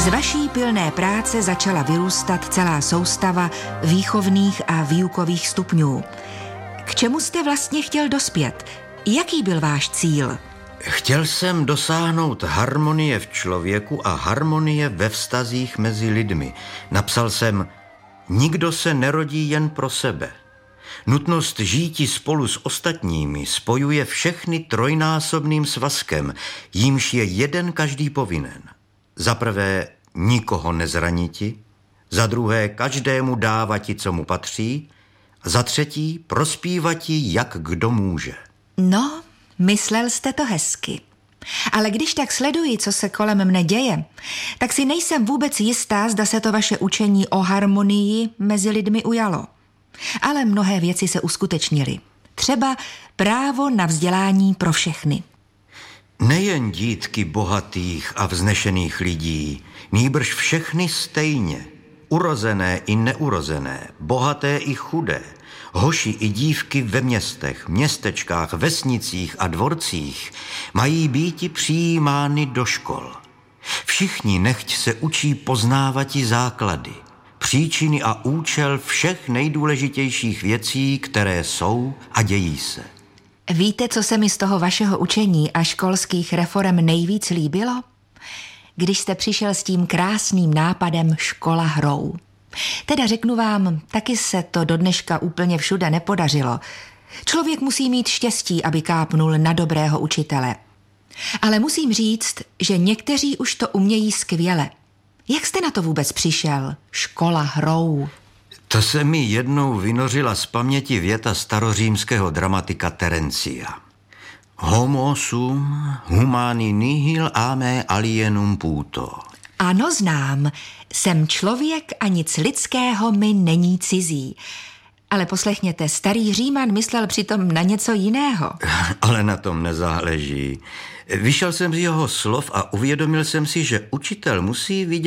vaší pilné práce začala vyrůstat celá soustava výchovných a výukových stupňů. K čemu jste vlastně chtěl dospět? Jaký byl váš cíl? Chtěl jsem dosáhnout harmonie v člověku a harmonie ve vztazích mezi lidmi. Napsal jsem: nikdo se nerodí jen pro sebe. Nutnost žíti spolu s ostatními spojuje všechny trojnásobným svazkem, jímž je jeden každý povinen. Za prvé, nikoho nezraniti, za druhé, každému dávati, co mu patří, a za třetí, prospívati, jak kdo může. No, myslel jste to hezky. Ale když tak sleduji, co se kolem mne děje, tak si nejsem vůbec jistá, zda se to vaše učení o harmonii mezi lidmi ujalo. Ale mnohé věci se uskutečnily. Třeba právo na vzdělání pro všechny. Nejen dítky bohatých a vznešených lidí, nýbrž všechny stejně, urozené i neurozené, bohaté i chudé, hoši i dívky ve městech, městečkách, vesnicích a dvorcích mají býti přijímány do škol. Všichni nechť se učí poznávati základy, příčiny a účel všech nejdůležitějších věcí, které jsou a dějí se. Víte, co se mi z toho vašeho učení a školských reforem nejvíc líbilo? Když jste přišel s tím krásným nápadem škola hrou. Teda řeknu vám, taky se to do dneška úplně všude nepodařilo. Člověk musí mít štěstí, aby kápnul na dobrého učitele. Ale musím říct, že někteří už to umějí skvěle. Jak jste na to vůbec přišel? Škola hrou. To se mi jednou vynořila z paměti věta starořímského dramatika Terencia. Homo sum humani nihil ame alienum puto. Ano, znám. Jsem člověk a nic lidského mi není cizí. Ale poslechněte, starý Říman myslel přitom na něco jiného. Ale na tom nezáleží. Vyšel jsem z jeho slov a uvědomil jsem si, že učitel musí vidět